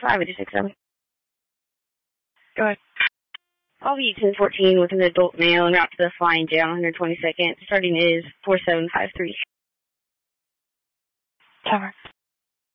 586-7. Go ahead. I'll be 1014 with an adult male en route to the flying jail on 122nd. Starting is 4753. Tower.